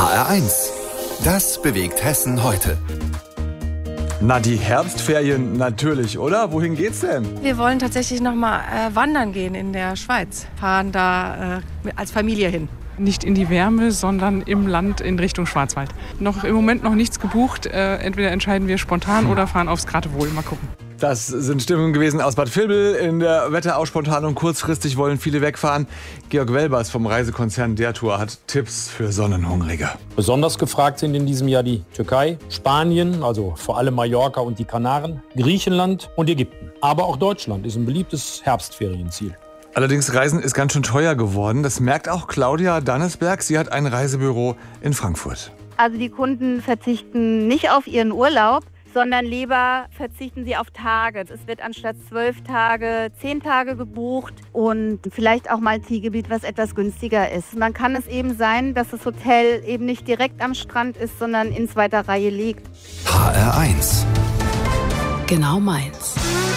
HR1, das bewegt Hessen heute. Na, die Herbstferien natürlich, oder? Wohin geht's denn? Wir wollen tatsächlich noch mal wandern gehen in der Schweiz. Fahren da als Familie hin. Nicht in die Wärme, sondern im Land in Richtung Schwarzwald. Noch im Moment noch nichts gebucht. Entweder entscheiden wir spontan oder fahren aufs Geratewohl. Mal gucken. Das sind Stimmungen gewesen aus Bad Vilbel. In der Wetterau spontan und kurzfristig wollen viele wegfahren. Georg Welbers vom Reisekonzern Der Tour hat Tipps für Sonnenhungrige. Besonders gefragt sind in diesem Jahr die Türkei, Spanien, also vor allem Mallorca und die Kanaren, Griechenland und Ägypten. Aber auch Deutschland ist ein beliebtes Herbstferienziel. Allerdings Reisen ist ganz schön teuer geworden. Das merkt auch Claudia Dannesberg. Sie hat ein Reisebüro in Frankfurt. Also die Kunden verzichten nicht auf ihren Urlaub, sondern lieber verzichten sie auf Tage. Es wird anstatt 12 Tage 10 Tage gebucht und vielleicht auch mal ein Zielgebiet, was etwas günstiger ist. Man kann es eben sein, dass das Hotel eben nicht direkt am Strand ist, sondern in zweiter Reihe liegt. HR1. Genau meins.